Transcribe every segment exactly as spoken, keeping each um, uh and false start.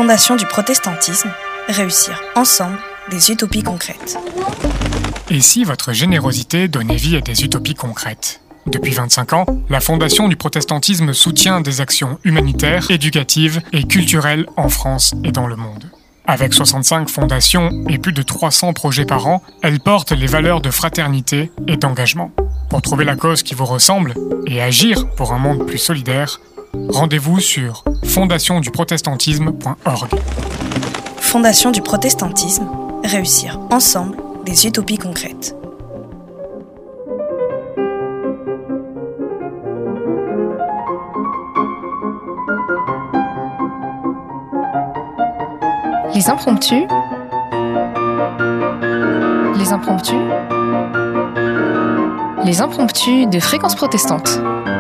Fondation du protestantisme, réussir ensemble des utopies concrètes. Et si votre générosité donnait vie à des utopies concrètes ? Depuis vingt-cinq ans, la Fondation du protestantisme soutient des actions humanitaires, éducatives et culturelles en France et dans le monde. Avec soixante-cinq fondations et plus de trois cents projets par an, elle porte les valeurs de fraternité et d'engagement. Pour trouver la cause qui vous ressemble et agir pour un monde plus solidaire, rendez-vous sur fondation du protestantisme point org. Fondation du protestantisme, réussir ensemble des utopies concrètes. Les impromptus. Les impromptus. Les impromptus de Fréquence Protestante.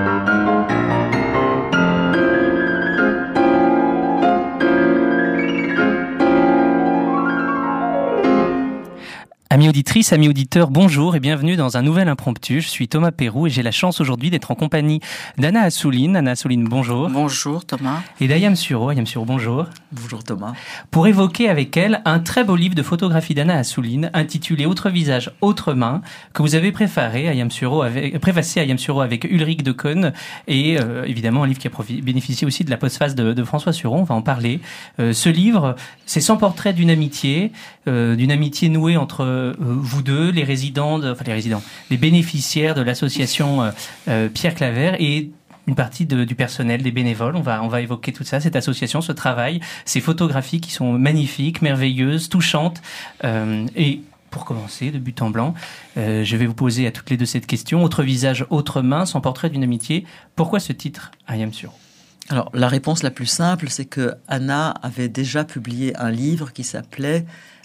Amis auditrices, amis auditeurs, bonjour et bienvenue dans un nouvel impromptu. Je suis Thomas Pérou et j'ai la chance aujourd'hui d'être en compagnie d'Anna Assouline. Anna Assouline, bonjour. Bonjour Thomas. Et d'Ayam Suro. Ayam Suro, bonjour. Bonjour Thomas. Pour évoquer avec elle un très beau livre de photographie d'Anna Assouline intitulé Autre visage, autre main, que vous avez préféré, Ayam Suro, avec, préfacé Ayam Suro avec Ulrich de Cône et euh, évidemment un livre qui a profi- bénéficié aussi de la postface de, de François Suron. On va en parler. Euh, ce livre, c'est cent portraits d'une amitié, euh, d'une amitié nouée entre euh, vous deux, les résidents, de, enfin les résidents, les bénéficiaires de l'association euh, euh, Pierre Claver et une partie de, du personnel, des bénévoles. On va, on va évoquer tout ça, cette association, ce travail, ces photographies qui sont magnifiques, merveilleuses, touchantes. Euh, et pour commencer, de but en blanc, euh, je vais vous poser à toutes les deux cette question. Autre visage, autre main, sans portrait d'une amitié. Pourquoi ce titre, Ayam Suro ? Alors, la réponse la plus simple, c'est que Anna avait déjà publié un livre qui s'appelait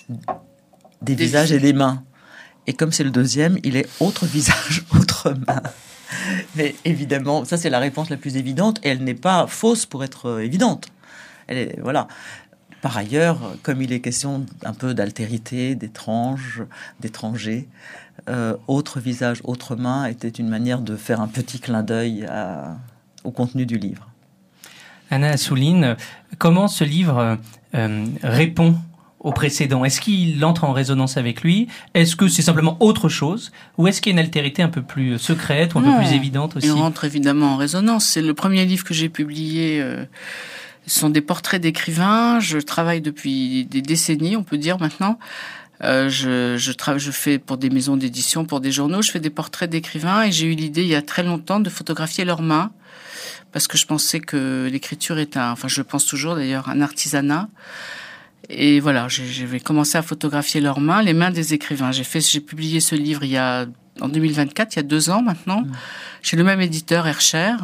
Des, des visages et des mains. Et comme c'est le deuxième, il est autre visage, autre main. Mais évidemment, ça c'est la réponse la plus évidente et elle n'est pas fausse pour être euh, évidente. Elle est, voilà. Par ailleurs, comme il est question un peu d'altérité, d'étrange, d'étranger, euh, autre visage, autre main était une manière de faire un petit clin d'œil à, au contenu du livre. Anna Assouline, comment ce livre euh, répond au précédent? Est-ce qu'il entre en résonance avec lui? Est-ce que c'est simplement autre chose? Ou est-ce qu'il y a une altérité un peu plus secrète ou un non, peu plus évidente aussi? Il rentre évidemment en résonance. C'est le premier livre que j'ai publié. Euh, ce sont des portraits d'écrivains. Je travaille depuis des décennies, on peut dire maintenant. Euh, je, je, tra- je fais pour des maisons d'édition, pour des journaux. Je fais des portraits d'écrivains et j'ai eu l'idée il y a très longtemps de photographier leurs mains. Parce que je pensais que l'écriture est un... Enfin, je pense toujours d'ailleurs, un artisanat. Et voilà, j'ai, j'ai commencé à photographier leurs mains, les mains des écrivains. J'ai fait, j'ai publié ce livre il y a, en deux mille vingt-quatre, il y a deux ans maintenant, mmh. chez le même éditeur, Hercher.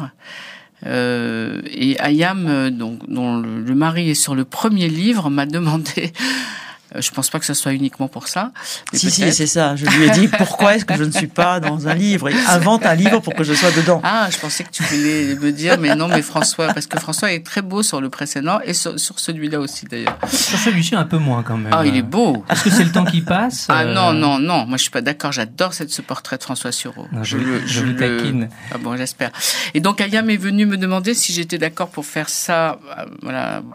Euh, et Ayam, donc, dont le, le mari est sur le premier livre, m'a demandé... Je pense pas que ce soit uniquement pour ça. Mais si, peut-être. si, c'est ça. Je lui ai dit, pourquoi est-ce que je ne suis pas dans un livre? Et invente un livre pour que je sois dedans. Ah, je pensais que tu voulais me dire, mais non, mais François, parce que François est très beau sur le précédent et sur, sur celui-là aussi, d'ailleurs. Sur celui-ci, un peu moins, quand même. Ah, il est beau. Est-ce que c'est le temps qui passe? Ah, euh... non, non, non. Moi, je suis pas d'accord. J'adore cette, ce portrait de François Suron. Non, je, je le, je, je le taquine. Ah bon, j'espère. Et donc, Ayam est venu me demander si j'étais d'accord pour faire ça, euh, voilà,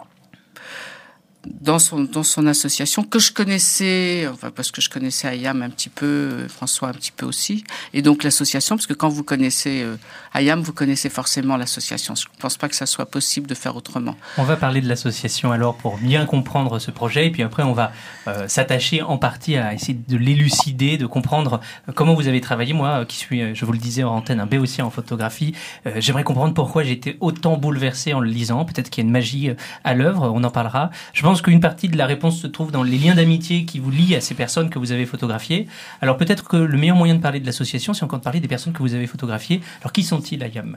dans son dans son association que je connaissais, enfin parce que je connaissais Ayam un petit peu, François un petit peu aussi, et donc l'association, parce que quand vous connaissez euh, Ayam, vous connaissez forcément l'association. Je ne pense pas que ça soit possible de faire autrement. On va parler de l'association alors pour bien comprendre ce projet, et puis après on va euh, s'attacher en partie à essayer de l'élucider, de comprendre euh, comment vous avez travaillé. Moi, euh, qui suis, euh, je vous le disais en antenne, un béotien en photographie, euh, j'aimerais comprendre pourquoi j'ai été autant bouleversé en le lisant. Peut-être qu'il y a une magie euh, à l'œuvre, on en parlera. Je pense qu'une partie de la réponse se trouve dans les liens d'amitié qui vous lient à ces personnes que vous avez photographiées. Alors peut-être que le meilleur moyen de parler de l'association, c'est encore de parler des personnes que vous avez photographiées. Alors qui sont-ils, Ayam?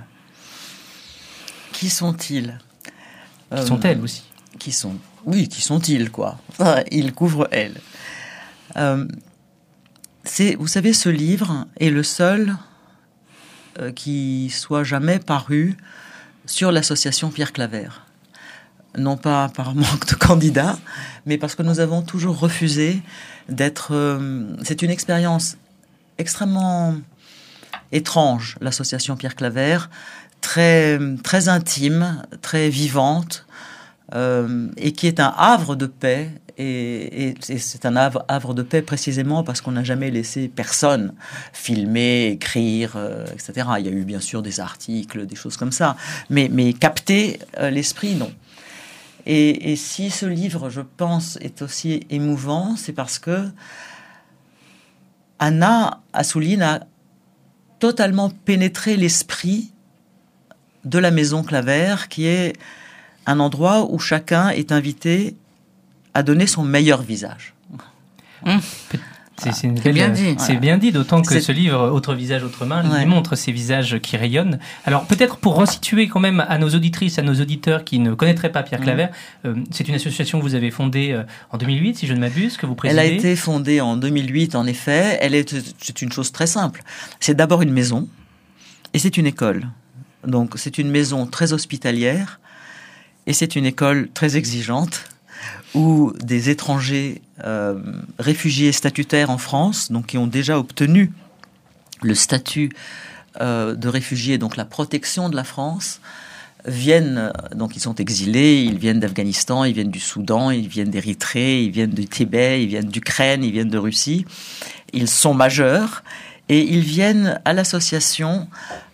Qui sont-ils? Qui euh, sont-elles aussi? Qui sont? Oui, qui sont-ils, quoi? Ils couvrent elles. Euh, c'est, vous savez, ce livre est le seul euh, qui soit jamais paru sur l'association Pierre Claver. Non pas par manque de candidats, mais parce que nous avons toujours refusé d'être... Euh, c'est une expérience extrêmement étrange, l'association Pierre Claver, très, très intime, très vivante, euh, et qui est un havre de paix. Et, et, et c'est un havre, havre de paix précisément parce qu'on n'a jamais laissé personne filmer, écrire, euh, et cetera. Il y a eu bien sûr des articles, des choses comme ça, mais, mais capter euh, l'esprit, non. Et, et si ce livre, je pense, est aussi émouvant, c'est parce que Anna Assouline a totalement pénétré l'esprit de la Maison Claver, qui est un endroit où chacun est invité à donner son meilleur visage. Mmh. C'est, c'est, une c'est belle, bien dit. C'est bien dit, d'autant que c'est... ce livre, Autre visage, autre main, ouais. il montre ces visages qui rayonnent. Alors peut-être pour resituer quand même à nos auditrices, à nos auditeurs qui ne connaîtraient pas Pierre Claver, mmh. euh, c'est une association que vous avez fondée euh, en deux mille huit, si je ne m'abuse, que vous présidez. Elle a été fondée en deux mille huit, en effet. Elle est, c'est une chose très simple. C'est d'abord une maison et c'est une école. Donc c'est une maison très hospitalière et c'est une école très exigeante, où des étrangers euh, réfugiés statutaires en France, donc qui ont déjà obtenu le statut euh, de réfugiés, donc la protection de la France, viennent, donc ils sont exilés, ils viennent d'Afghanistan, ils viennent du Soudan, ils viennent d'Érythrée, ils viennent du Tibet, ils viennent d'Ukraine, ils viennent de Russie. Ils sont majeurs et ils viennent à l'association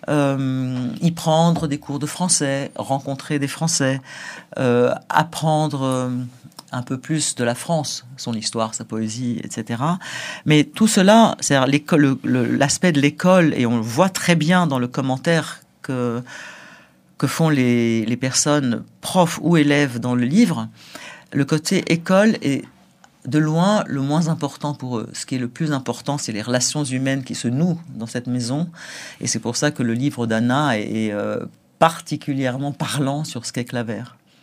euh, y prendre des cours de français, rencontrer des Français, euh, apprendre... Euh, un peu plus de la France, son histoire, sa poésie, et cetera. Mais tout cela, c'est-à-dire l'école, le, le, l'aspect de l'école, et on le voit très bien dans le commentaire que, que font les, les personnes, profs ou élèves dans le livre, le côté école est de loin le moins important pour eux. Ce qui est le plus important, c'est les relations humaines qui se nouent dans cette maison. Et c'est pour ça que le livre d'Anna est, est euh, particulièrement parlant sur ce qu'est Claver.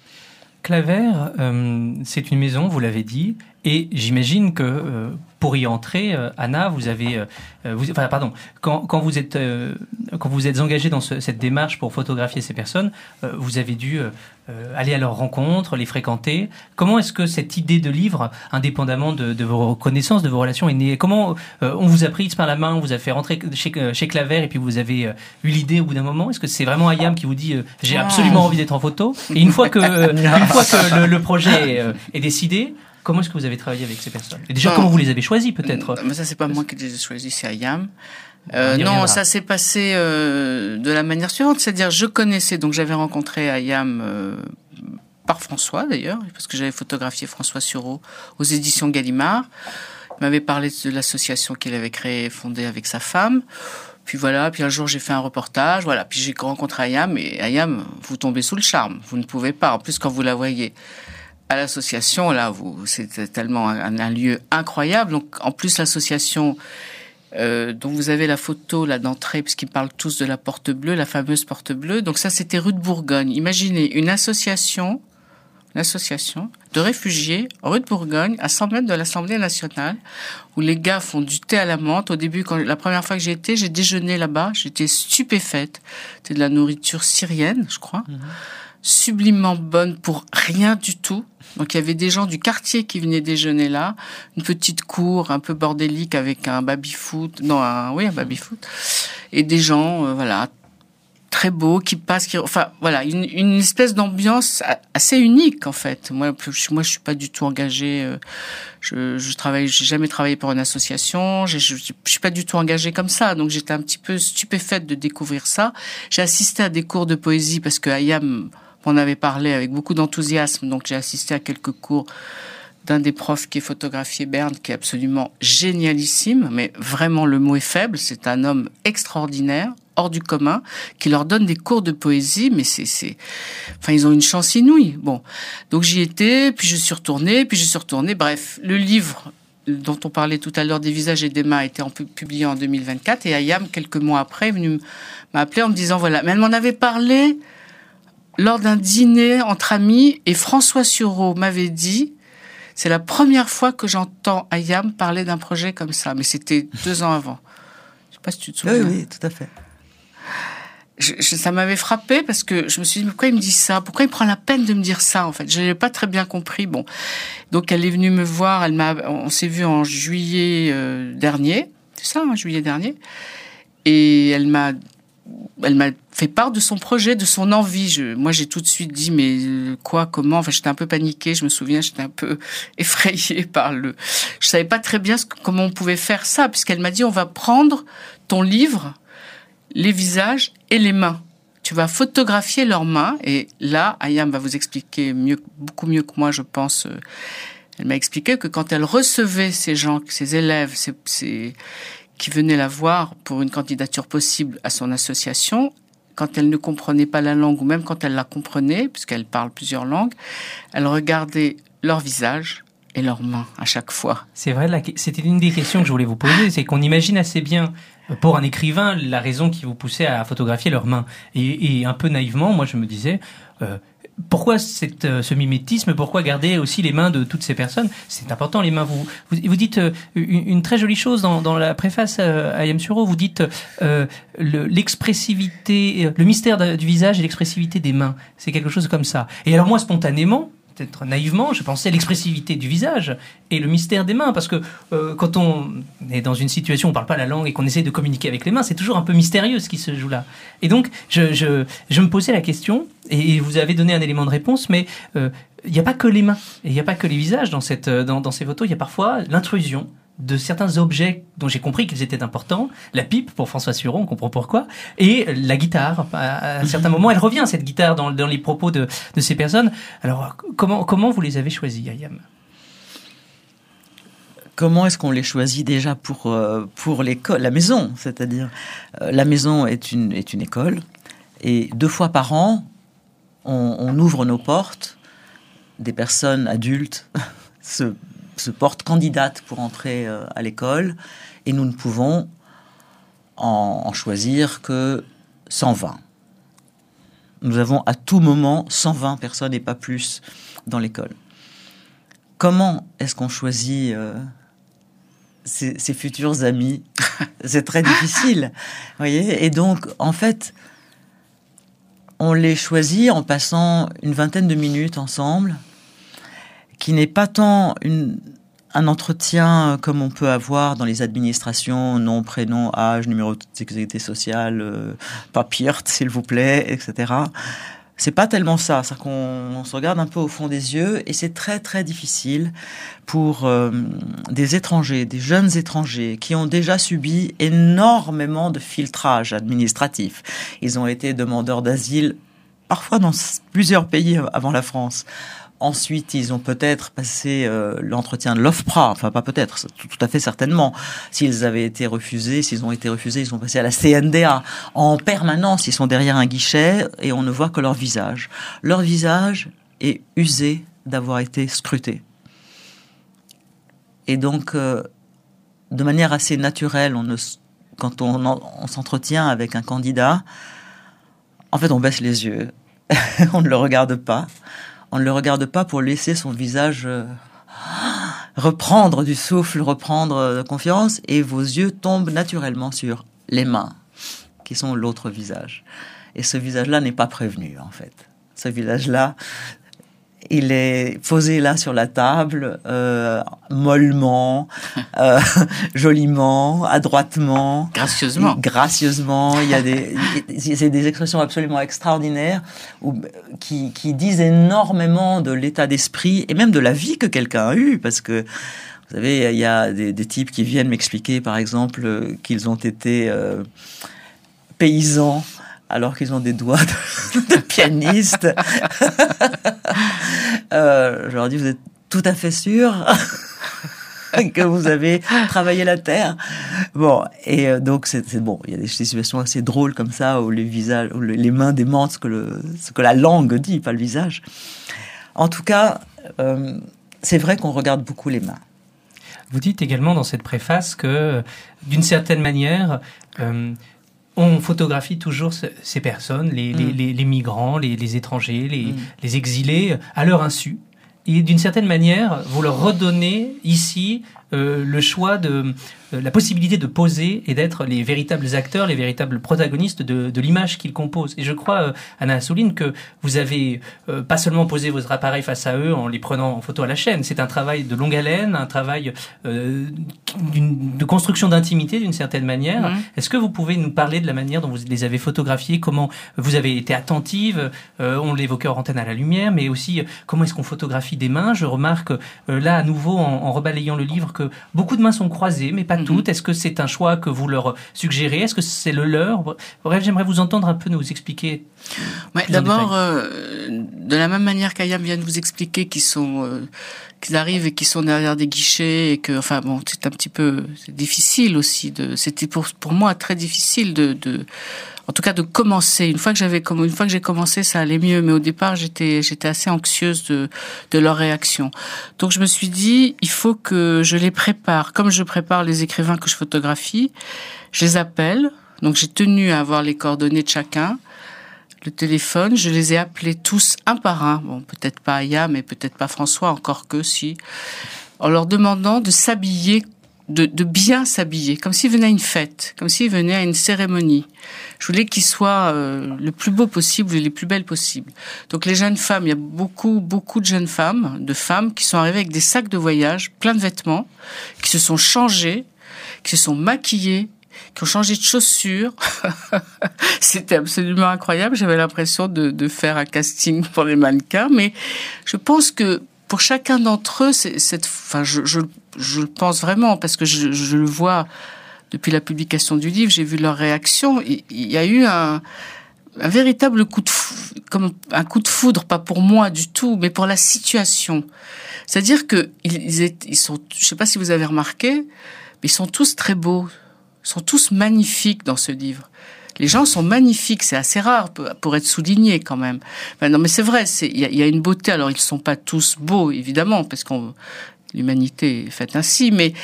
Claver, euh, c'est une maison, vous l'avez dit, et j'imagine que euh, pour y entrer, euh, Anna, vous avez, euh, vous, enfin, pardon, quand, quand vous êtes, euh, quand vous êtes engagée dans ce, cette démarche pour photographier ces personnes, euh, vous avez dû euh, aller à leurs rencontres, les fréquenter. Comment est-ce que cette idée de livre, indépendamment de, de vos connaissances, de vos relations, est née? Comment euh, on vous a prise par la main, on vous a fait rentrer chez, chez Claver, et puis vous avez euh, eu l'idée au bout d'un moment? Est-ce que c'est vraiment Ayam qui vous dit euh, j'ai absolument envie d'être en photo? Et une fois que, euh, une fois que le, le projet est, euh, est décidé, comment est-ce que vous avez travaillé avec ces personnes? Et déjà, oh. comment vous les avez choisies, peut-être? Mais ça, c'est pas moi qui les ai choisis, c'est Ayam. Euh, non, ça s'est passé euh, de la manière suivante, c'est-à-dire je connaissais, donc j'avais rencontré Ayam euh, par François d'ailleurs, parce que j'avais photographié François Sureau aux éditions Gallimard. Il m'avait parlé de l'association qu'il avait créée, fondée avec sa femme. Puis voilà, puis un jour j'ai fait un reportage, voilà, puis j'ai rencontré Ayam, et Ayam, vous tombez sous le charme, vous ne pouvez pas, en plus quand vous la voyez à l'association, là, vous, c'est tellement un, un lieu incroyable. Donc, en plus, l'association euh, dont vous avez la photo là d'entrée, puisqu'ils parlent tous de la porte bleue, la fameuse porte bleue. Donc ça, c'était rue de Bourgogne. Imaginez une association, une association de réfugiés, rue de Bourgogne, à cent mètres de l'Assemblée nationale, où les gars font du thé à la menthe. Au début, quand la première fois que j'y étais, j'ai déjeuné là-bas, j'étais stupéfaite. C'était de la nourriture syrienne, je crois. Mmh. Sublimement bonne pour rien du tout. Donc il y avait des gens du quartier qui venaient déjeuner là, une petite cour un peu bordélique avec un baby-foot, non, un, oui, un baby-foot, et des gens, euh, voilà, très beaux qui passent, qui, enfin voilà, une, une espèce d'ambiance assez unique en fait. Moi, je, moi, je suis pas du tout engagée. Euh, je, je travaille, j'ai jamais travaillé pour une association. Je, je, je suis pas du tout engagée comme ça. Donc j'étais un petit peu stupéfaite de découvrir ça. J'ai assisté à des cours de poésie parce que Ayam on avait parlé avec beaucoup d'enthousiasme, donc j'ai assisté à quelques cours d'un des profs qui est photographié, Berne, qui est absolument génialissime, mais vraiment le mot est faible, c'est un homme extraordinaire, hors du commun, qui leur donne des cours de poésie, mais c'est, c'est, enfin, ils ont une chance inouïe. Bon. Donc j'y étais, puis je suis retournée, puis je suis retournée, bref, le livre dont on parlait tout à l'heure, Des visages et des mains, a été publié en deux mille vingt-quatre, et Ayam, quelques mois après, est venu m'appeler en me disant, voilà, mais elle m'en avait parlé lors d'un dîner entre amis, et François Sureau m'avait dit, c'est la première fois que j'entends Ayam parler d'un projet comme ça, mais c'était deux ans avant. Je sais pas si tu te souviens. Oui, oui, tout à fait. Je, je, ça m'avait frappé parce que je me suis dit, pourquoi il me dit ça? Pourquoi il prend la peine de me dire ça, en fait? Je n'ai pas très bien compris. Bon. Donc, elle est venue me voir, elle m'a, on s'est vu en juillet euh, dernier. C'est ça, en hein, juillet dernier. Et elle m'a elle m'a fait part de son projet, de son envie. Je, moi, j'ai tout de suite dit, mais quoi, comment? Enfin, j'étais un peu paniquée. Je me souviens, j'étais un peu effrayée par le. Je savais pas très bien ce, comment on pouvait faire ça, puisqu'elle m'a dit, on va prendre ton livre, les visages et les mains. Tu vas photographier leurs mains. Et là, Ayam va vous expliquer mieux, beaucoup mieux que moi, je pense. Elle m'a expliqué que quand elle recevait ces gens, ces élèves, ces, ces qui venaient la voir pour une candidature possible à son association, quand elle ne comprenait pas la langue, ou même quand elle la comprenait, puisqu'elle parle plusieurs langues, elle regardait leur visage et leurs mains à chaque fois. C'est vrai, la, c'était une des questions que je voulais vous poser, c'est qu'on imagine assez bien, pour un écrivain, la raison qui vous poussait à photographier leurs mains. Et, et un peu naïvement, moi je me disais... Euh, Pourquoi cette, euh, ce mimétisme? Pourquoi garder aussi les mains de toutes ces personnes? C'est important, les mains. Vous, vous, vous dites euh, une, une très jolie chose dans, dans la préface euh, à Ayam Suro. Vous dites euh, le, l'expressivité, le mystère de, du visage et l'expressivité des mains. C'est quelque chose comme ça. Et alors moi, spontanément, peut-être naïvement, je pensais à l'expressivité du visage et le mystère des mains, parce que euh, quand on est dans une situation où on parle pas la langue et qu'on essaie de communiquer avec les mains, c'est toujours un peu mystérieux ce qui se joue là. Et donc, je, je, je me posais la question, et vous avez donné un élément de réponse, mais il euh, n'y a pas que les mains, et il n'y a pas que les visages dans, cette, dans, dans ces photos, il y a parfois l'intrusion de certains objets dont j'ai compris qu'ils étaient importants, la pipe pour François Suron, on comprend pourquoi, et la guitare. À, à certains moments, elle revient, cette guitare, dans, dans les propos de, de ces personnes. Alors, comment, comment vous les avez choisis, Ayam? Comment est-ce qu'on les choisit déjà pour, euh, pour l'école, la maison? C'est-à-dire, euh, la maison est une, est une école, et deux fois par an, on, on ouvre nos portes, des personnes adultes se se porte candidate pour entrer euh, à l'école, et nous ne pouvons en, en choisir que cent vingt. Nous avons à tout moment cent vingt personnes et pas plus dans l'école. Comment est-ce qu'on choisit euh, ses, ses futurs amis? C'est très difficile, vous voyez. Et donc, en fait, on les choisit en passant une vingtaine de minutes ensemble, qui n'est pas tant une, un entretien comme on peut avoir dans les administrations, nom, prénom, âge, numéro de sécurité sociale, euh, papier, s'il vous plaît, et cetera. C'est pas tellement ça, c'est qu'on on se regarde un peu au fond des yeux, et c'est très très difficile pour euh, des étrangers, des jeunes étrangers qui ont déjà subi énormément de filtrage administratif. Ils ont été demandeurs d'asile, parfois dans plusieurs pays avant la France. Ensuite, ils ont peut-être passé euh, l'entretien de l'OFPRA, enfin pas peut-être, tout, tout à fait certainement. S'ils avaient été refusés, s'ils ont été refusés, ils sont passés à la C N D A. En permanence, ils sont derrière un guichet et on ne voit que leur visage. Leur visage est usé d'avoir été scruté. Et donc, euh, de manière assez naturelle, on ne, quand on, on s'entretient avec un candidat, en fait, on baisse les yeux, on ne le regarde pas. On ne le regarde pas pour laisser son visage euh, reprendre du souffle, reprendre de confiance, et vos yeux tombent naturellement sur les mains, qui sont l'autre visage. Et ce visage-là n'est pas prévenu, en fait. Ce visage-là, il est posé là sur la table, euh, mollement, euh, joliment, adroitement, gracieusement. Gracieusement. Il y a des, c'est des expressions absolument extraordinaires où, qui, qui disent énormément de l'état d'esprit et même de la vie que quelqu'un a eue, parce que vous savez, il y a des, des types qui viennent m'expliquer, par exemple, qu'ils ont été euh, paysans alors qu'ils ont des doigts de, de pianiste. euh, je leur dis, vous êtes tout à fait sûr que vous avez travaillé la terre? Bon, et euh, donc c'est, c'est bon. Il y a des situations assez drôles comme ça où les visages, où les mains démentent ce que le, ce que la langue dit, pas le visage. En tout cas, euh, c'est vrai qu'on regarde beaucoup les mains. Vous dites également dans cette préface que, d'une certaine manière, euh, on photographie toujours ces personnes, les, mmh. les, les, les migrants, les, les étrangers, les, mmh. les exilés, à leur insu. Et d'une certaine manière, vous leur redonnez ici euh, le choix de euh, la possibilité de poser et d'être les véritables acteurs, les véritables protagonistes de, de l'image qu'ils composent. Et je crois, euh, Anna Assouline, que vous avez euh, pas seulement posé votre appareil face à eux en les prenant en photo à la chaîne. C'est un travail de longue haleine, un travail euh, d'une, de construction d'intimité d'une certaine manière. Mmh. Est-ce que vous pouvez nous parler de la manière dont vous les avez photographiés, comment vous avez été attentive, euh, on l'évoquait hors antenne à la lumière, mais aussi euh, comment est-ce qu'on photographie des mains? Je remarque euh, là à nouveau en, en rebalayant le livre que beaucoup de mains sont croisées, mais pas mmh. toutes. Est-ce que c'est un choix que vous leur suggérez? Est-ce que c'est le leur? Bref, j'aimerais vous entendre un peu nous expliquer. Ouais, d'abord, euh, de la même manière qu'Ayam vient de vous expliquer qu'ils sont, euh, qu'ils arrivent et qu'ils sont derrière des guichets et que, enfin bon, c'est un petit peu c'est difficile aussi de. C'était pour pour moi très difficile de, de en tout cas de commencer. Une fois que j'avais une fois que j'ai commencé, ça allait mieux, mais au départ, j'étais j'étais assez anxieuse de de leur réaction. Donc je me suis dit, il faut que je les prépare, comme je prépare les écrivains que je photographie. Je les appelle. Donc j'ai tenu à avoir les coordonnées de chacun, le téléphone. Je les ai appelés tous un par un. Bon, peut-être pas Aya, mais peut-être pas François, encore que si. En leur demandant de s'habiller, de, de bien s'habiller, comme s'ils venaient à une fête, comme s'ils venaient à une cérémonie. Je voulais qu'ils soient euh, le plus beau possible et les plus belles possibles. Donc les jeunes femmes, il y a beaucoup, beaucoup de jeunes femmes, de femmes qui sont arrivées avec des sacs de voyage, plein de vêtements, qui se sont changées, qui se sont maquillées, qui ont changé de chaussures. C'était absolument incroyable. J'avais l'impression de, de faire un casting pour les mannequins. Mais je pense que pour chacun d'entre eux, c'est, cette, enfin, je, je, je le pense vraiment parce que je, je le vois depuis la publication du livre. J'ai vu leur réaction. Il, il y a eu un, un véritable coup de, comme un coup de foudre, pas pour moi du tout, mais pour la situation. C'est-à-dire que ils, étaient, ils sont, je sais pas si vous avez remarqué, mais ils sont tous très beaux. Sont tous magnifiques dans ce livre. Les gens sont magnifiques, c'est assez rare pour être souligné quand même. Enfin, non, mais c'est vrai, c'est il y, y a une beauté. Alors ils sont pas tous beaux évidemment parce qu'on l'humanité est faite ainsi, mais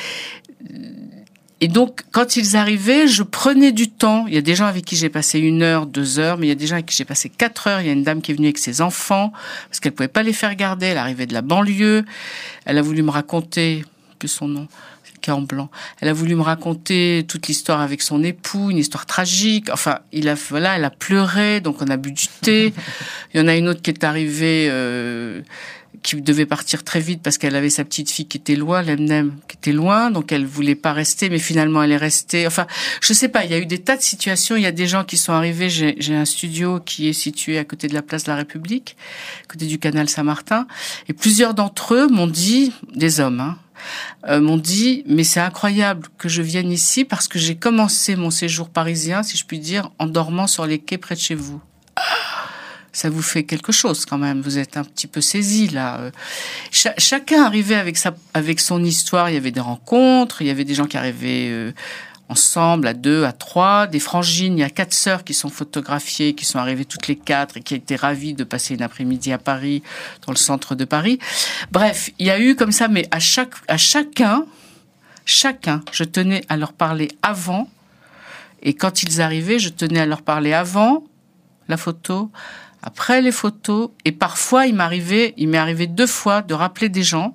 et donc quand ils arrivaient, je prenais du temps. Il y a des gens avec qui j'ai passé une heure, deux heures, mais il y a des gens avec qui j'ai passé quatre heures. Il y a une dame qui est venue avec ses enfants parce qu'elle pouvait pas les faire garder. Elle arrivait de la banlieue. Elle a voulu me raconter, plus son nom. Qui est en blanc. Elle a voulu me raconter toute l'histoire avec son époux, une histoire tragique. Enfin, il a, voilà, elle a pleuré, donc on a bu du thé. Il y en a une autre qui est arrivée, euh, qui devait partir très vite parce qu'elle avait sa petite fille qui était loin, l'Emnem, qui était loin, donc elle voulait pas rester, mais finalement elle est restée. Enfin, je sais pas, il y a eu des tas de situations. Il y a des gens qui sont arrivés. J'ai, j'ai un studio qui est situé à côté de la place de la République, à côté du canal Saint-Martin, et plusieurs d'entre eux m'ont dit, des hommes, hein, Euh, m'ont dit, mais c'est incroyable que je vienne ici parce que j'ai commencé mon séjour parisien, si je puis dire, en dormant sur les quais près de chez vous. Ça vous fait quelque chose quand même. Vous êtes un petit peu saisi là. Ch- chacun arrivait avec sa, avec son histoire. Il y avait des rencontres, il y avait des gens qui arrivaient euh, ensemble, à deux, à trois, des frangines. Il y a quatre sœurs qui sont photographiées, qui sont arrivées toutes les quatre et qui étaient ravies de passer une après-midi à Paris, dans le centre de Paris. Bref, il y a eu comme ça, mais à chaque, à chacun, chacun, je tenais à leur parler avant. Et quand ils arrivaient, je tenais à leur parler avant la photo, après les photos. Et parfois, il m'arrivait, il m'est arrivé deux fois de rappeler des gens,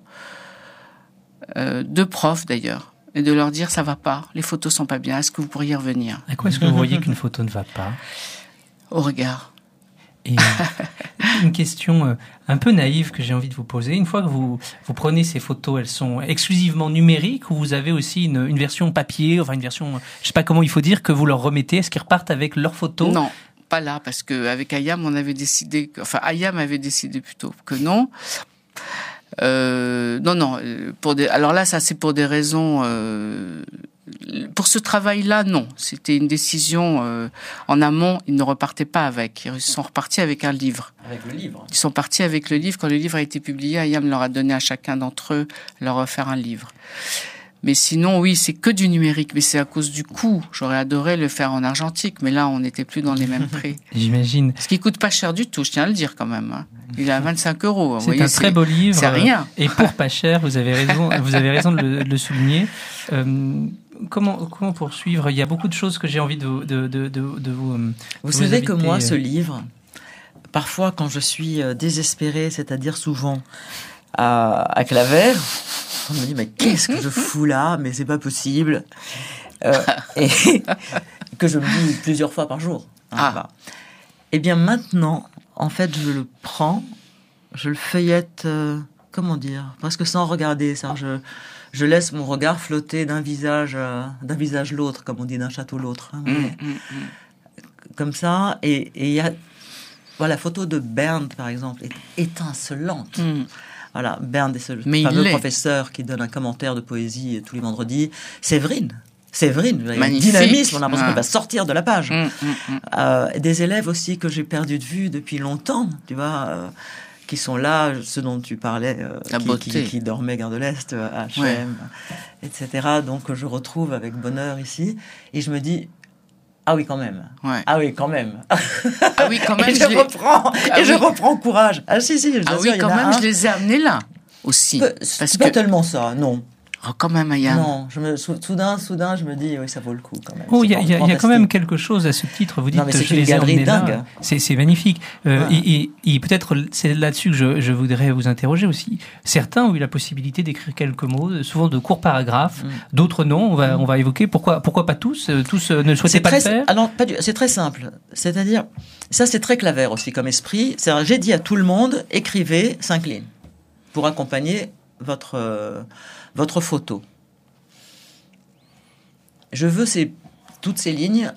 euh, deux profs d'ailleurs, et de leur dire ça va pas, les photos sont pas bien, est-ce que vous pourriez revenir? À quoi est-ce que vous voyez qu'une photo ne va pas? Au regard. Et une question un peu naïve que j'ai envie de vous poser. Une fois que vous, vous prenez ces photos, elles sont exclusivement numériques ou vous avez aussi une, une version papier, enfin une version, je sais pas comment il faut dire, que vous leur remettez? Est-ce qu'ils repartent avec leurs photos? Non, pas là, parce que avec Ayam, on avait décidé, enfin Ayam avait décidé plutôt que non. Euh, non, non. Pour des, alors là, ça c'est pour des raisons. Euh, pour ce travail-là, non. C'était une décision euh, en amont. Ils ne repartaient pas avec. Ils sont repartis avec un livre. Avec le livre. Ils sont partis avec le livre. Quand le livre a été publié, Ayam leur a donné à chacun d'entre eux leur offert un livre. Mais sinon, oui, c'est que du numérique. Mais c'est à cause du coût. J'aurais adoré le faire en argentique, mais là, on n'était plus dans les mêmes prix. J'imagine. Ce qui coûte pas cher du tout, je tiens à le dire quand même. Hein. Il est à vingt-cinq euros. C'est voyez, un très c'est, beau livre. C'est rien. Et pour pas cher, vous avez raison. Vous avez raison de le, de le souligner. Euh, comment comment poursuivre? Il y a beaucoup de choses que j'ai envie de de de de, de vous. Vous de savez vous que moi, ce euh... livre, parfois, quand je suis désespérée, c'est-à-dire souvent à, à Claver. je me dis, mais qu'est-ce que je fous là? Mais c'est pas possible. Euh, et que je me dis plusieurs fois par jour. Hein, Ah. voilà. Eh bien, maintenant, en fait, je le prends, je le feuillette, euh, comment dire, presque sans regarder. Ça, je, je laisse mon regard flotter d'un visage, euh, d'un visage l'autre, comme on dit, d'un château l'autre. Hein, Mmh, mais- mmh, mmh. comme ça, et il y a, voilà, la photo de Bernd, par exemple, est étincelante. Mmh. Voilà, Bernd est ce Mais il fameux l'est. professeur qui donne un commentaire de poésie tous les vendredis. Séverine, Séverine, il y a un Magnifique. dynamisme, on a l'impression Ah. qu'elle va sortir de la page. Mmh, mmh, mmh. Euh, des élèves aussi que j'ai perdu de vue depuis longtemps, tu vois, euh, qui sont là, ceux dont tu parlais, euh, La qui, beauté. qui, qui dormaient Gare de l'Est, euh, à H M, et cetera. Donc je retrouve avec bonheur ici, et je me dis, ah oui, quand même. Ouais. Ah oui, quand même. Ah oui, quand même, et je, je l'ai- reprends, Ah et je oui. reprends courage. Ah si, si, je Ah t'assure, oui, il y en quand a même, un. je les ai amenés là aussi. Peu- Parce C'est pas que, tellement ça, non. oh, quand même, Ayam. Non, je me, sou- soudain, soudain, je me dis, oui, ça vaut le coup quand même. Oh, C'est il y, a- il y a- il y a quand fantastique. même quelque chose à ce titre. Vous dites, Non, mais c'est je une les ai galerie emmenés là. dingue. C'est, c'est magnifique. Euh, Ouais. Et, et- et peut-être c'est là-dessus que je, je voudrais vous interroger aussi. Certains ont eu la possibilité d'écrire quelques mots, souvent de courts paragraphes. Mm. D'autres non. On va, on va évoquer pourquoi, pourquoi pas tous. Euh, Tous euh, ne souhaitaient C'est pas très, le faire. ah non, pas du- c'est très simple. C'est-à-dire, ça c'est très Claver aussi comme esprit. C'est-à-dire, j'ai dit à tout le monde, écrivez cinq lignes pour accompagner votre, euh, votre photo. Je veux ces, toutes ces lignes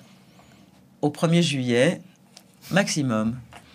au premier juillet maximum.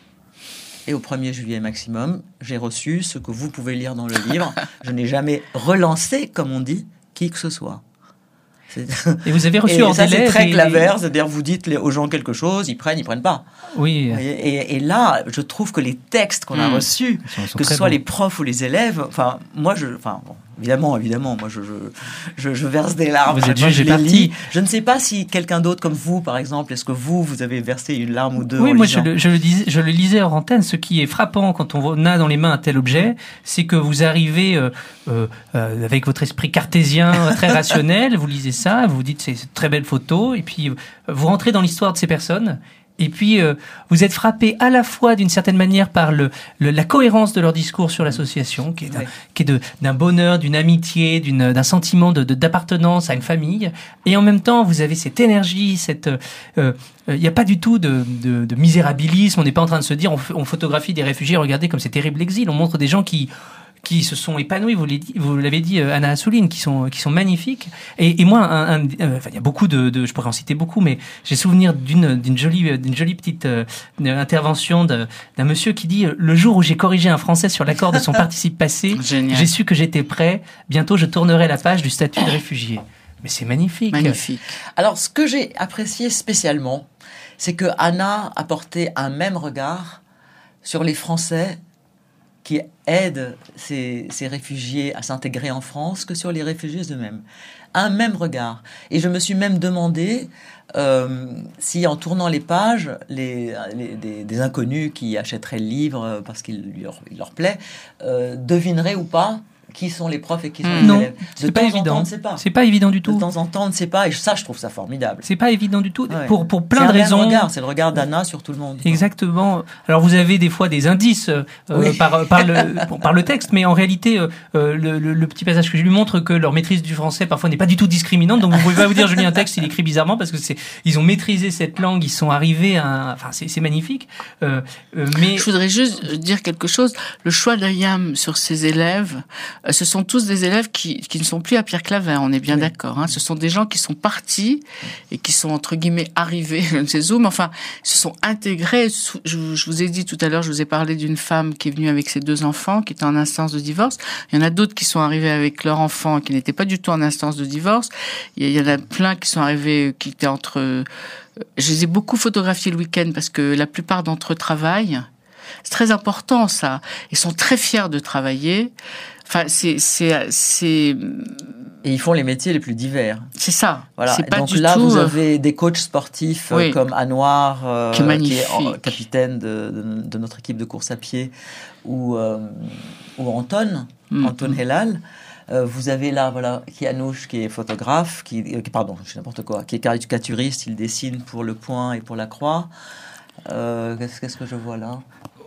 Et au premier juillet maximum, j'ai reçu ce que vous pouvez lire dans le livre. Je n'ai jamais relancé, comme on dit, qui que ce soit. C'est- Et vous avez reçu Et en ça, délai c'est très des- Claver, c'est-à-dire vous dites les- aux gens quelque chose, ils prennent, ils prennent pas. Oui. Vous voyez, Et, et là, je trouve que les textes qu'on a Mm. reçus, Ils sont- sont que ce très soit bons. les profs ou les élèves, enfin, moi, je, enfin, bon, évidemment, évidemment, moi, je, je, je, je verse des larmes. Vous êtes Moi, je jugé les parti. lis. Je ne sais pas si quelqu'un d'autre comme vous, par exemple, est-ce que vous, vous avez versé une larme ou deux Oui, en moi je lisant le, je, le disais, je le lisais hors antenne. Ce qui est frappant quand on a dans les mains un tel objet, c'est que vous arrivez euh, euh, euh, avec votre esprit cartésien euh, très rationnel, vous lisez ça, vous vous dites c'est une très belle photo, et puis euh, vous rentrez dans l'histoire de ces personnes. Et puis, euh, vous êtes frappé à la fois d'une certaine manière par le, le- la cohérence de leur discours sur l'association, qui est, d'un- Oui. qui est de- d'un bonheur, d'une amitié, d'une, d'un sentiment de, de- d'appartenance à une famille. Et en même temps, vous avez cette énergie, cette, euh, il n'y a pas du tout de, de, de misérabilisme. On n'est pas en train de se dire, on, f- on photographie des réfugiés, regardez comme c'est terrible l'exil. On montre des gens qui qui se sont épanouis, vous l'avez dit, vous l'avez dit euh, Anna Assouline, qui sont qui sont magnifiques. Et, et moi, un, un, euh, enfin, il y a beaucoup de, de, je pourrais en citer beaucoup, mais j'ai souvenir d'une d'une jolie d'une jolie petite euh, intervention de, d'un monsieur qui dit euh, le jour où j'ai corrigé un Français sur l'accord de son participe passé, Génial. j'ai su que j'étais prêt. Bientôt, je tournerai la page du statut de réfugié. Mais c'est magnifique. Magnifique. Alors, ce que j'ai apprécié spécialement, c'est que Anna a porté un même regard sur les Français qui aident ces, ces réfugiés à s'intégrer en France que sur les réfugiés eux-mêmes. Un même regard. Et je me suis même demandé euh, si, en tournant les pages, les, les- des, des inconnus qui achèteraient le livre parce qu'il leur, il leur plaît, euh, devineraient ou pas qui sont les profs et qui sont les Non, élèves. c'est De pas temps en temps, on évident. ne sait pas. C'est pas évident du De tout. temps en temps, on ne sait pas. Et ça, je trouve ça formidable. C'est pas évident du tout. Ouais. Pour pour C'est plein un de même raisons. regard, c'est le regard d'Anna sur tout le monde. Exactement. Alors vous avez des fois des indices euh, Oui. par, par, le, bon, par le texte, mais en réalité, euh, euh, le, le, le petit passage que je lui montre que leur maîtrise du français parfois n'est pas du tout discriminante. Donc vous pouvez pas vous dire je lis un texte, il écrit bizarrement parce que c'est ils ont maîtrisé cette langue, ils sont arrivés à, un, enfin c'est c'est magnifique. Euh, euh, mais Je voudrais juste dire quelque chose. Le choix d'Ayam sur ses élèves, euh, ce sont tous des élèves qui, qui ne sont plus à Pierre Claver, on est bien Oui. d'accord. Hein. Ce sont des gens qui sont partis et qui sont, entre guillemets, arrivés, je ne sais où, mais enfin, se sont intégrés. Sous- Je, je vous ai dit tout à l'heure, je vous ai parlé d'une femme qui est venue avec ses deux enfants, qui était en instance de divorce. Il y en a d'autres qui sont arrivés avec leurs enfants, qui n'étaient pas du tout en instance de divorce. Il y en a plein qui sont arrivés, qui étaient entre... euh, Je les ai beaucoup photographiés le week-end parce que la plupart d'entre eux travaillent. C'est très important, ça. Ils sont très fiers de travailler. Enfin, c'est, c'est, c'est, Et ils font les métiers les plus divers. c'est ça. Voilà. C'est pas Donc du là, tout, vous euh, avez des coachs sportifs euh, Oui. comme Anouar, euh, Qui est en- magnifique. capitaine de, de- de notre équipe de course à pied, ou, euh, ou Anton, Mm. Anton Helal. Euh, vous avez là, voilà, Kianouch qui est photographe, qui, euh, qui- pardon, je sais n'importe quoi, qui est caricaturiste, il dessine pour Le Point et pour La Croix. Euh, qu'est-ce, qu'est-ce que je vois là?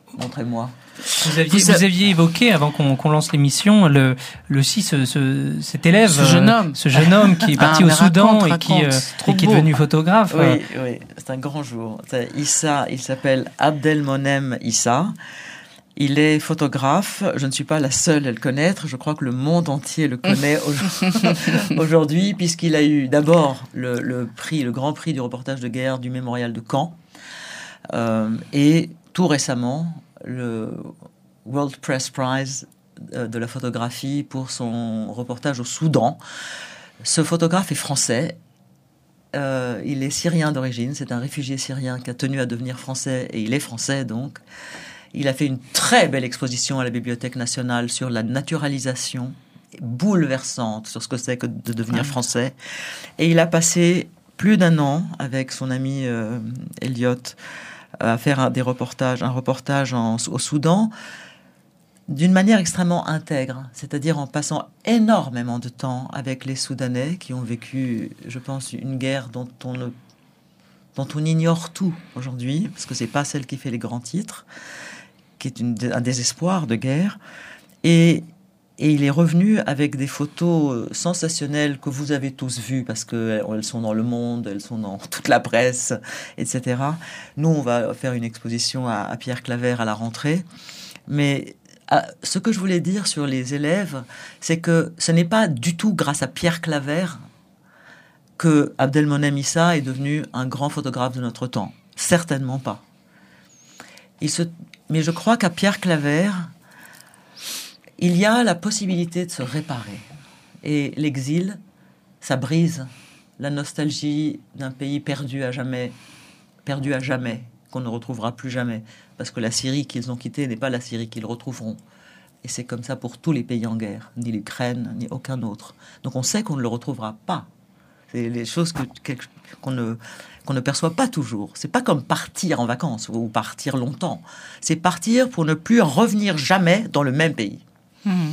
Montrez-moi. Vous aviez, vous, vous aviez évoqué, avant qu'on, qu'on lance l'émission, le, le si ce, ce, cet élève, ce jeune homme, ce jeune homme qui est parti ah, au Soudan raconte, et, qui, euh, et qui est devenu photographe. Oui, oui, c'est un grand jour. C'est Issa, il s'appelle Abdelmonem Issa. Il est photographe. Je ne suis pas la seule à le connaître. Je crois que le monde entier le connaît aujourd'hui, puisqu'il a eu d'abord le, le prix, le grand prix du reportage de guerre du Mémorial de Caen, euh, et tout récemment le World Press Prize de la photographie pour son reportage au Soudan. Ce photographe est français. Euh, il est syrien d'origine. C'est un réfugié syrien qui a tenu à devenir français, et il est français donc. Il a fait une très belle exposition à la Bibliothèque nationale sur la naturalisation bouleversante, sur ce que c'est que de devenir français. Et il a passé plus d'un an avec son ami euh, Elliot à faire un, des reportages, un reportage en, au Soudan d'une manière extrêmement intègre, c'est-à-dire en passant énormément de temps avec les Soudanais qui ont vécu, je pense, une guerre dont on, ne, dont on ignore tout aujourd'hui, parce que c'est pas celle qui fait les grands titres, qui est une, un désespoir de guerre. Et, et il est revenu avec des photos sensationnelles que vous avez tous vues, parce qu'elles sont dans Le Monde, elles sont dans toute la presse, et cetera. Nous, on va faire une exposition à, à Pierre Claver à la rentrée. Mais à, ce que je voulais dire sur les élèves, c'est que ce n'est pas du tout grâce à Pierre Claver que Abdelmonem Issa est devenu un grand photographe de notre temps. Certainement pas. Il se... Mais je crois qu'à Pierre Claver, il y a la possibilité de se réparer. Et l'exil, ça brise la nostalgie d'un pays perdu à jamais, perdu à jamais, qu'on ne retrouvera plus jamais. Parce que la Syrie qu'ils ont quittée n'est pas la Syrie qu'ils retrouveront. Et c'est comme ça pour tous les pays en guerre, ni l'Ukraine, ni aucun autre. Donc on sait qu'on ne le retrouvera pas. C'est les choses que, qu'on ne... qu'on ne perçoit pas toujours. C'est pas comme partir en vacances ou partir longtemps. C'est partir pour ne plus revenir jamais dans le même pays. Mmh.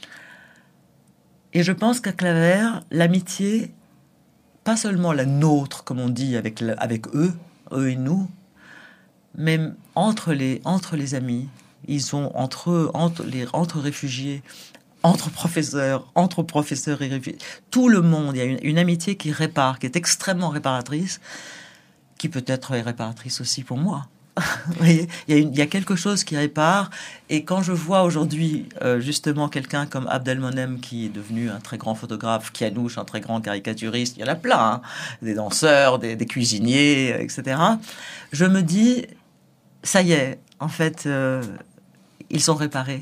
Et je pense qu'à Claver, l'amitié, pas seulement la nôtre, comme on dit, avec, le, avec eux, eux et nous, mais entre les, entre les amis, ils ont entre eux, entre, les, entre réfugiés, entre professeurs, entre professeurs et réfugiés, tout le monde, il y a une, une amitié qui répare, qui est extrêmement réparatrice, qui peut être réparatrice aussi pour moi. Vous voyez, il y a une, il y a quelque chose qui répare. Et quand je vois aujourd'hui euh, justement quelqu'un comme Abdelmonem, qui est devenu un très grand photographe, Kianouch, un très grand caricaturiste, il y en a plein, hein, des danseurs, des, des cuisiniers, et cetera. Je me dis, ça y est, en fait, euh, ils sont réparés.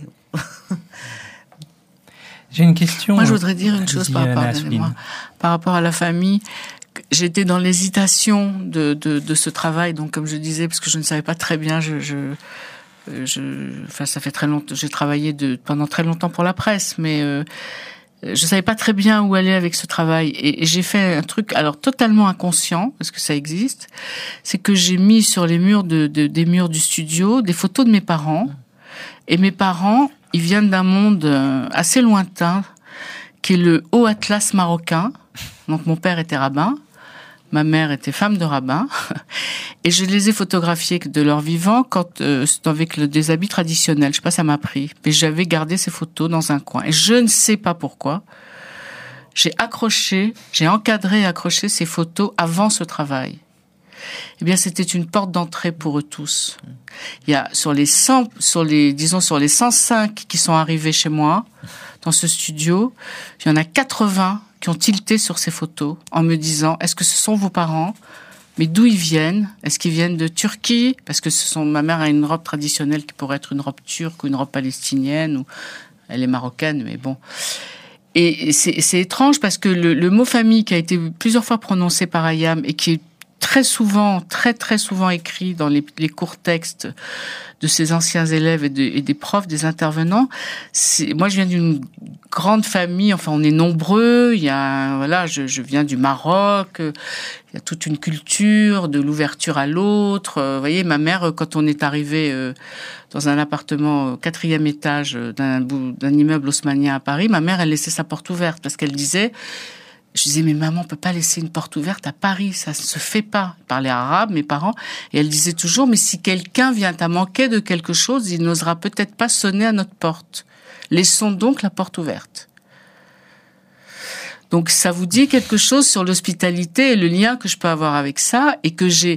J'ai une question. Moi, je voudrais dire une chose par rapport, par rapport à la famille. J'étais dans l'hésitation de, de, de ce travail, donc comme je disais, parce que je ne savais pas très bien, je, je, je enfin ça fait très longtemps, j'ai travaillé de, pendant très longtemps pour la presse, mais euh, je savais pas très bien où aller avec ce travail, et, et j'ai fait un truc, alors totalement inconscient, parce que ça existe, c'est que j'ai mis sur les murs de, de des murs du studio des photos de mes parents, et mes parents, ils viennent d'un monde assez lointain, qui est le Haut Atlas marocain. Donc mon père était rabbin, ma mère était femme de rabbin, et je les ai photographiés de leur vivant quand euh, avec le, des habits traditionnels. Je sais pas, ça m'a pris, mais j'avais gardé ces photos dans un coin. Et je ne sais pas pourquoi, j'ai accroché, j'ai encadré et accroché ces photos avant ce travail. Eh bien, c'était une porte d'entrée pour eux tous. Il y a sur les cent, sur les, disons sur les cent cinq qui sont arrivés chez moi dans ce studio, il y en a quatre-vingts qui ont tilté sur ces photos en me disant, est-ce que ce sont vos parents? Mais d'où ils viennent? Est-ce qu'ils viennent de Turquie? Parce que ce sont, ma mère a une robe traditionnelle qui pourrait être une robe turque ou une robe palestinienne, ou elle est marocaine, mais bon. Et c'est, c'est étrange parce que le, le mot famille qui a été plusieurs fois prononcé par Ayam et qui est très souvent, très très souvent écrit dans les, les courts textes de ces anciens élèves et, de, et des profs, des intervenants. C'est, moi, je viens d'une grande famille. Enfin, on est nombreux. Il y a, voilà, je, je viens du Maroc. Il y a toute une culture de l'ouverture à l'autre. Vous voyez, ma mère, quand on est arrivé euh, dans un appartement au quatrième étage d'un, d'un immeuble haussmannien à Paris, ma mère, elle laissait sa porte ouverte parce qu'elle disait, Je disais, mais maman, on peut pas laisser une porte ouverte à Paris, ça ne se fait pas. Je parlais arabe, mes parents, et elle disait toujours, mais si quelqu'un vient à manquer de quelque chose, il n'osera peut-être pas sonner à notre porte. Laissons donc la porte ouverte. Donc ça vous dit quelque chose sur l'hospitalité et le lien que je peux avoir avec ça, et que j'ai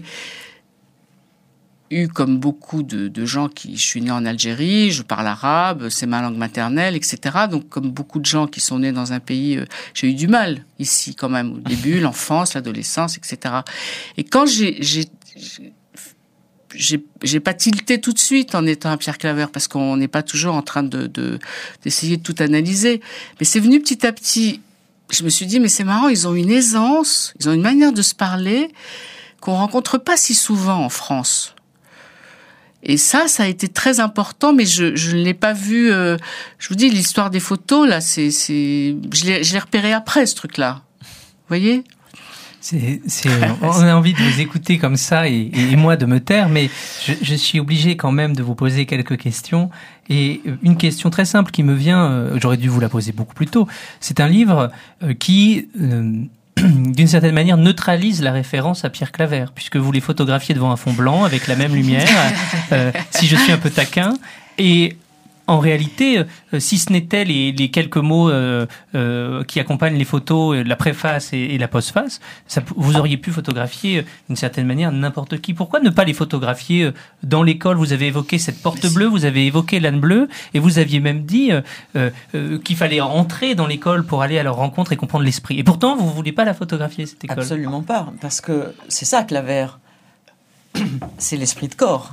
eu comme beaucoup de, de gens qui... Je suis née en Algérie, je parle arabe, c'est ma langue maternelle, et cetera. Donc comme beaucoup de gens qui sont nés dans un pays... Euh, j'ai eu du mal ici quand même, au début, l'enfance, l'adolescence, et cetera. Et quand j'ai... j'ai J'ai, j'ai pas tilté tout de suite en étant à Pierre Claver, parce qu'on n'est pas toujours en train de, de, d'essayer de tout analyser. Mais c'est venu petit à petit. Je me suis dit, mais c'est marrant, ils ont une aisance, ils ont une manière de se parler qu'on rencontre pas si souvent en France. Et ça, ça a été très important, mais je, je ne l'ai pas vu. Euh, je vous dis, l'histoire des photos, là, c'est, c'est, je l'ai, je l'ai repéré après, ce truc-là. Vous voyez? C'est, c'est, on a envie de vous écouter comme ça et, et moi de me taire, mais je, je suis obligé quand même de vous poser quelques questions. Et une question très simple qui me vient, euh, j'aurais dû vous la poser beaucoup plus tôt. C'est un livre euh, qui, euh, d'une certaine manière, neutralise la référence à Pierre Claver, puisque vous les photographiez devant un fond blanc avec la même lumière, euh, si je suis un peu taquin. Et en réalité, euh, si ce n'était les, les quelques mots euh, euh, qui accompagnent les photos, la préface et, et la postface, ça, vous auriez pu photographier euh, d'une certaine manière n'importe qui. Pourquoi ne pas les photographier euh, dans l'école? Vous avez évoqué cette porte bleue, vous avez évoqué l'âne bleu, et vous aviez même dit euh, euh, qu'il fallait entrer dans l'école pour aller à leur rencontre et comprendre l'esprit. Et pourtant, vous ne voulez pas la photographier, cette école? Absolument pas, parce que c'est ça, Claver. C'est l'esprit de corps.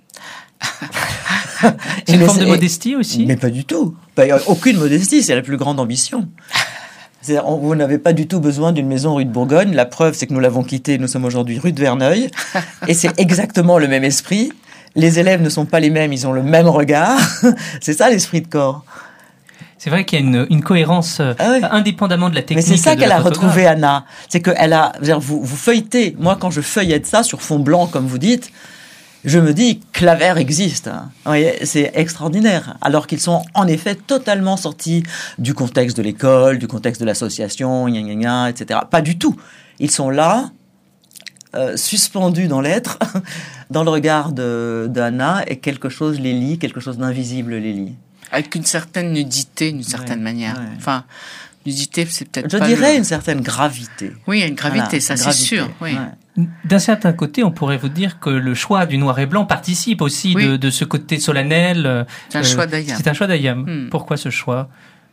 C'est une forme de modestie aussi? Mais pas du tout. Aucune modestie, c'est la plus grande ambition. C'est-à-dire, vous n'avez pas du tout besoin d'une maison rue de Bourgogne. La preuve, c'est que nous l'avons quittée, nous sommes aujourd'hui rue de Verneuil. Et c'est exactement le même esprit. Les élèves ne sont pas les mêmes, ils ont le même regard. C'est ça l'esprit de corps. C'est vrai qu'il y a une, une cohérence euh, ah ouais. indépendamment de la technique. Mais c'est ça qu'elle a photographe. retrouvé, Anna. C'est qu'elle a, vous, vous feuilletez. Moi, quand je feuillette ça sur fond blanc, comme vous dites, je me dis, Claver existe. Vous voyez, c'est extraordinaire. Alors qu'ils sont en effet totalement sortis du contexte de l'école, du contexte de l'association, gna gna gna, et cetera. Pas du tout. Ils sont là, euh, suspendus dans l'être, dans le regard de, d'Anna, et quelque chose les lie, quelque chose d'invisible les lie. Avec une certaine nudité, d'une certaine ouais, manière. Ouais. Enfin, nudité, c'est peut-être Je pas dirais le... une certaine gravité. Oui, il y a une gravité, voilà, ça une c'est gravité. sûr. Oui. Ouais. D'un certain côté, on pourrait vous dire que le choix du noir et blanc participe aussi oui. de, de ce côté solennel. C'est un euh, choix d'Ayam. C'est un choix d'Ayam. Hmm. Pourquoi ce choix?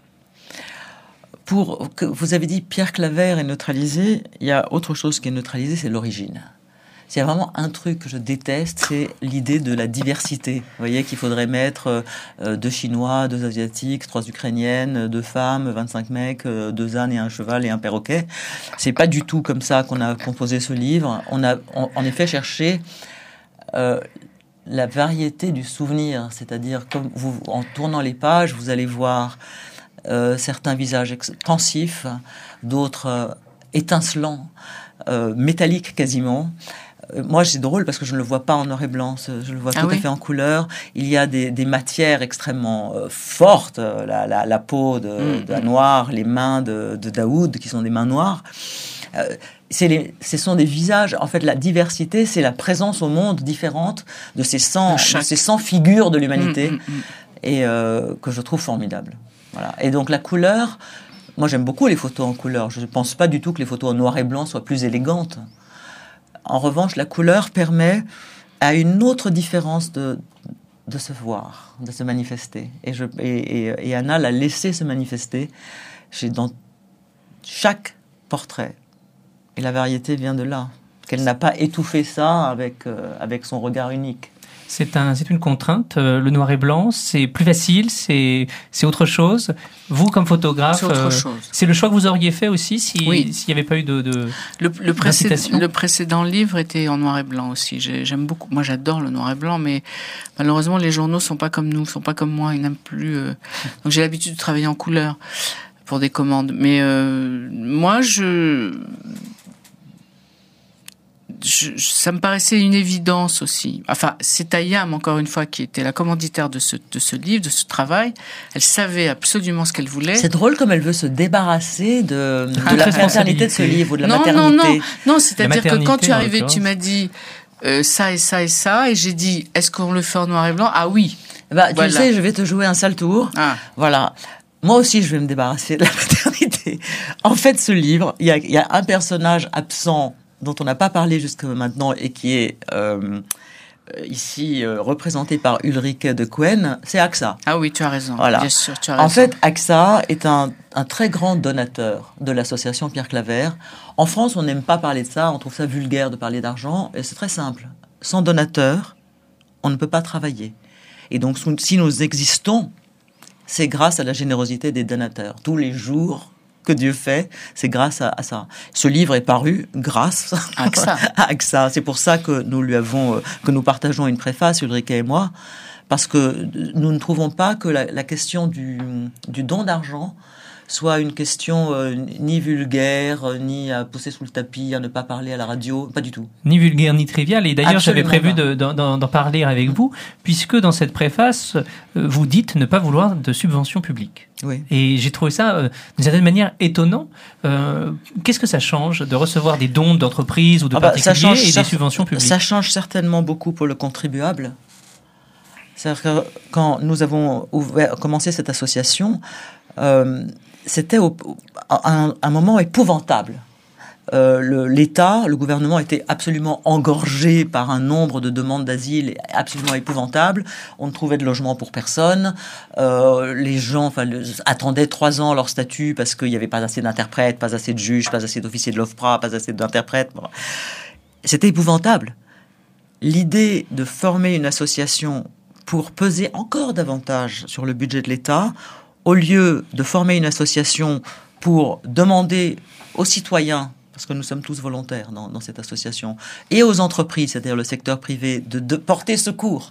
Pour que vous avez dit Pierre Claver est neutralisé, il y a autre chose qui est neutralisé, c'est l'origine. S'il y a vraiment un truc que je déteste, c'est l'idée de la diversité. Vous voyez qu'il faudrait mettre euh, deux Chinois, deux Asiatiques, trois Ukrainiennes, deux femmes, vingt-cinq mecs, euh, deux ânes et un cheval et un perroquet. C'est pas du tout comme ça qu'on a composé ce livre. On a en, en effet cherché euh, la variété du souvenir, c'est-à-dire comme vous, en tournant les pages, vous allez voir euh, certains visages expansifs, d'autres euh, étincelants, euh, métalliques quasiment. Moi, c'est drôle parce que je ne le vois pas en noir et blanc, je le vois ah tout oui. à fait en couleur. Il y a des, des matières extrêmement euh, fortes, la, la, la peau de, mmh. de la noire, les mains de, de Daoud, qui sont des mains noires. Euh, c'est les, ce sont des visages, en fait, la diversité, c'est la présence au monde différente de ces cent, de ces cent figures de l'humanité, mmh, mmh. et euh, que je trouve formidable. Voilà. Et donc, la couleur, moi, j'aime beaucoup les photos en couleur. Je ne pense pas du tout que les photos en noir et blanc soient plus élégantes. En revanche, la couleur permet à une autre différence de, de se voir, de se manifester. Et, je, et, et, et Anna l'a laissé se manifester chez, dans chaque portrait. Et la variété vient de là. Qu'elle n'a pas étouffé ça avec, euh, avec son regard unique. C'est, un, c'est une contrainte. Euh, le noir et blanc, c'est plus facile, c'est, c'est autre chose. Vous, comme photographe, c'est, autre euh, chose. C'est le choix que vous auriez fait aussi si, oui. s'il n'y avait pas eu de, de le, le, précédent, le précédent livre était en noir et blanc aussi. J'ai, j'aime beaucoup. Moi, j'adore le noir et blanc, mais malheureusement, les journaux sont pas comme nous, sont pas comme moi. Ils n'aiment plus. Euh... Donc, j'ai l'habitude de travailler en couleur pour des commandes. Mais euh, moi, je je, je, ça me paraissait une évidence aussi. Enfin, c'est Ayam, encore une fois, qui était la commanditaire de ce, de ce livre, de ce travail. Elle savait absolument ce qu'elle voulait. C'est drôle comme elle veut se débarrasser de, de la paternité de ce livre ou de la non, maternité. Non, non, non. C'est-à-dire que quand tu es arrivé, tu m'as dit euh, ça et ça et ça, et j'ai dit, est-ce qu'on le fait en noir et blanc? Ah oui. Bah, tu voilà. sais, je vais te jouer un sale tour. Ah. Voilà. Moi aussi, je vais me débarrasser de la maternité. En fait, ce livre, il y a, il y a un personnage absent dont on n'a pas parlé jusqu'à maintenant et qui est euh, ici euh, représenté par Ulrike de Coen, c'est Axa. Ah oui, tu as raison. Voilà. Bien sûr, tu as raison. En fait, Axa est un, un très grand donateur de l'association Pierre Claver. En France, on n'aime pas parler de ça, on trouve ça vulgaire de parler d'argent, et c'est très simple. Sans donateur, on ne peut pas travailler. Et donc, si nous existons, c'est grâce à la générosité des donateurs. Tous les jours que Dieu fait, c'est grâce à, à ça. Ce livre est paru grâce AXA. à AXA. C'est pour ça que nous lui avons, que nous partageons une préface, Ulrike et moi, parce que nous ne trouvons pas que la, la question du, du don d'argent soit une question euh, ni vulgaire, euh, ni à pousser sous le tapis, à ne pas parler à la radio, pas du tout. Ni vulgaire, ni trivial. Et d'ailleurs, j'avais prévu pas. de, d'en, d'en parler avec vous, puisque dans cette préface, euh, vous dites ne pas vouloir de subventions publiques. Oui. Et j'ai trouvé ça, euh, d'une certaine manière, étonnant. Euh, qu'est-ce que ça change de recevoir des dons d'entreprises ou de ah bah, particuliers ça change, et ça, des subventions publiques? Ça change certainement beaucoup pour le contribuable. C'est-à-dire que quand nous avons ouvert, commencé cette association, euh, c'était au, un, un moment épouvantable. Euh, le, l'État, le gouvernement était absolument engorgé par un nombre de demandes d'asile absolument épouvantable. On ne trouvait de logement pour personne. Euh, les gens enfin, le, attendaient trois ans leur statut parce qu'il n'y avait pas assez d'interprètes, pas assez de juges, pas assez d'officiers de l'OFPRA, pas assez d'interprètes. Bon. C'était épouvantable. L'idée de former une association pour peser encore davantage sur le budget de l'État, au lieu de former une association pour demander aux citoyens, parce que nous sommes tous volontaires dans, dans cette association, et aux entreprises, c'est-à-dire le secteur privé, de, de porter secours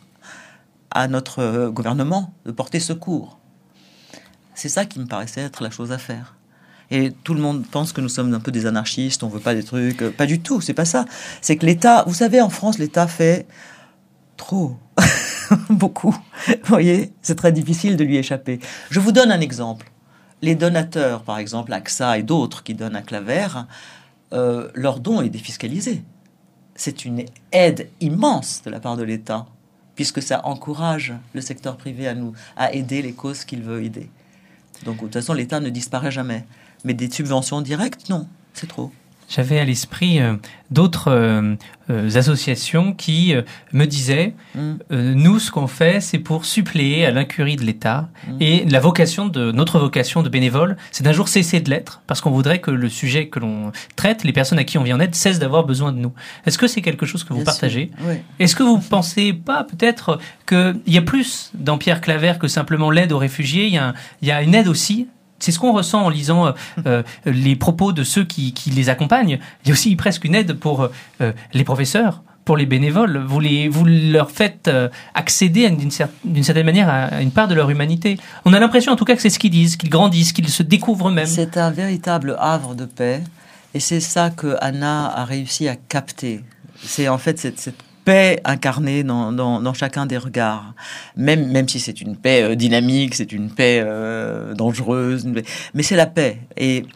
à notre euh, gouvernement, de porter secours. C'est ça qui me paraissait être la chose à faire. Et tout le monde pense que nous sommes un peu des anarchistes, on veut pas des trucs... Euh, pas du tout, c'est pas ça. C'est que l'État... Vous savez, en France, l'État fait trop... beaucoup. Vous voyez, c'est très difficile de lui échapper. Je vous donne un exemple. Les donateurs, par exemple, AXA et d'autres qui donnent à Claver, euh, leur don est défiscalisé. C'est une aide immense de la part de l'État, puisque ça encourage le secteur privé à nous, à aider les causes qu'il veut aider. Donc, de toute façon, l'État ne disparaît jamais. Mais des subventions directes, non, c'est trop. J'avais à l'esprit euh, d'autres euh, euh, associations qui euh, me disaient mm. euh, nous, ce qu'on fait, c'est pour suppléer à l'incurie de l'État. Mm. Et la vocation de notre vocation de bénévole, c'est d'un jour cesser de l'être, parce qu'on voudrait que le sujet que l'on traite, les personnes à qui on vient en aide, cessent d'avoir besoin de nous. Est-ce que c'est quelque chose que vous Bien partagez oui. Est-ce que vous pensez pas peut-être qu'il y a plus dans Pierre Claver que simplement l'aide aux réfugiés? Il y a, un, il y a une aide aussi. C'est ce qu'on ressent en lisant euh, les propos de ceux qui, qui les accompagnent. Il y a aussi presque une aide pour euh, les professeurs, pour les bénévoles. Vous, les, vous leur faites euh, accéder d'une, cer- d'une certaine manière à une part de leur humanité. On a l'impression en tout cas que c'est ce qu'ils disent, qu'ils grandissent, qu'ils se découvrent eux-mêmes. C'est un véritable havre de paix et c'est ça que Anna a réussi à capter. C'est en fait cette, cette paix incarnée dans, dans, dans chacun des regards, même, même si c'est une paix euh, dynamique, c'est une paix euh, dangereuse, une paix, mais c'est la paix. Et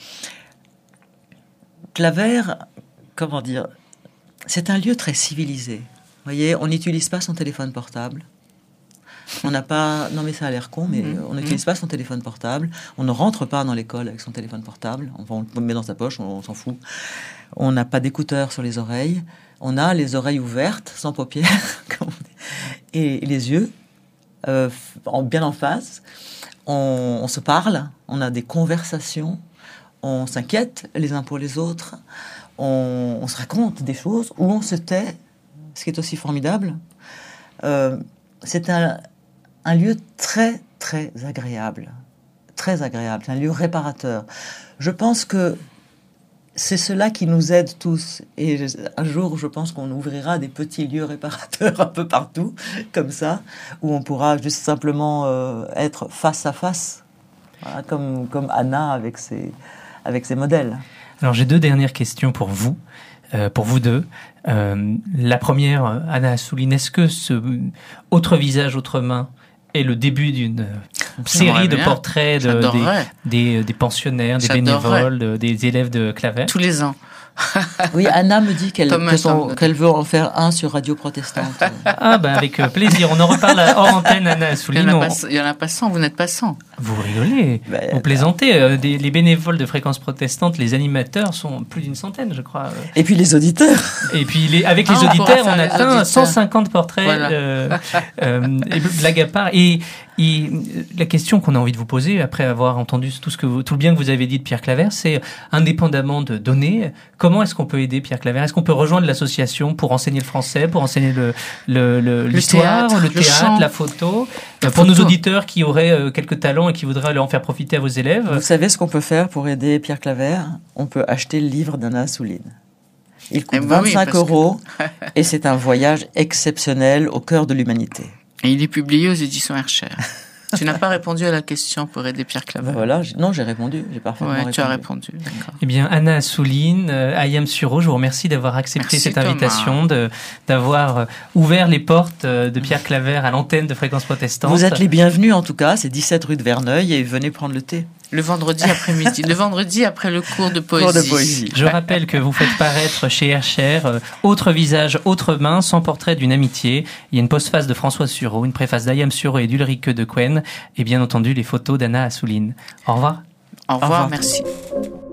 Claver, comment dire, c'est un lieu très civilisé. Vous voyez, on n'utilise pas son téléphone portable. On n'a pas... Non mais ça a l'air con, mais on n'utilise pas son téléphone portable. On ne rentre pas dans l'école avec son téléphone portable. Enfin, on le met dans sa poche, on, on s'en fout. On n'a pas d'écouteurs sur les oreilles. On a les oreilles ouvertes, sans paupières, et les yeux euh, bien en face. On, on se parle, on a des conversations, on s'inquiète les uns pour les autres, on, on se raconte des choses, ou on se tait, ce qui est aussi formidable. Euh, c'est un, un lieu très, très agréable. Très agréable, c'est un lieu réparateur. Je pense que c'est cela qui nous aide tous. Et un jour, je pense qu'on ouvrira des petits lieux réparateurs un peu partout, comme ça, où on pourra juste simplement euh, être face à face, voilà, comme, comme Anna avec ses, avec ses modèles. Alors, j'ai deux dernières questions pour vous. euh, pour vous deux. Euh, la première, Anna Assouline, est-ce que ce Autre visage, autre main est le début d'une série de bien. portraits de, des, des, des pensionnaires, des J'adorerais. bénévoles, de, des élèves de claver? Tous les ans. Oui, Anna me dit qu'elle, Thomas que son- Sandler. qu'elle veut en faire un sur Radio Protestante. Ah, bah, avec euh, plaisir. On en reparle à- hors antenne, Anna Il Assouline. n'y en, a On- pas- il y en a pas cent, vous n'êtes pas cent. Vous rigolez, Ben, vous plaisantez. euh, des- les bénévoles de Fréquence Protestante, les animateurs sont plus d'une centaine, je crois. euh. Et puis les auditeurs. Et puis les, avec les Ah, on pourra auditeurs, faire on les atteint auditeurs. cent cinquante portraits. Voilà. Euh, euh, et blague à part. Et, et la question qu'on a envie de vous poser, après avoir entendu tout, ce que vous, tout le bien que vous avez dit de Pierre Claver, c'est, indépendamment de données, comment est-ce qu'on peut aider Pierre Claver? Est-ce qu'on peut rejoindre l'association pour enseigner le français, pour enseigner le, le, le- l'histoire, théâtre, le le théâtre, chant. la photo, La euh, pour nos photo. auditeurs qui auraient euh, quelques talents et qui voudraient en faire profiter à vos élèves? Vous savez ce qu'on peut faire pour aider Pierre Claver? On peut acheter le livre d'Anna Assouline. Il coûte Eh ben oui, vingt-cinq parce que- euros et c'est un voyage exceptionnel au cœur de l'humanité. Et il est publié aux éditions Hercher. Tu n'as pas répondu à la question pour aider Pierre Ben Claver. voilà, j'ai- non, j'ai répondu, j'ai parfaitement Ouais, répondu. tu as répondu. D'accord. Eh bien, Anna Assouline, euh, Ayam Suro, je vous remercie d'avoir accepté Merci, cette Thomas. invitation, de, d'avoir euh, ouvert les portes euh, de Pierre Claver à l'antenne de Fréquence Protestante. Vous êtes les bienvenus en tout cas, c'est dix-sept rue de Verneuil et venez prendre le thé. Le vendredi après-midi. Le vendredi après le cours de poésie. Cours de poésie. Je rappelle que vous faites paraître chez Hercher euh, Autre visage, autre main, sans portrait d'une amitié. Il y a une postface de François Sureau, une préface d'Ayam Suro et d'Ulrike de Coen, et bien entendu les photos d'Anna Assouline. Au revoir. Au revoir, revoir. merci.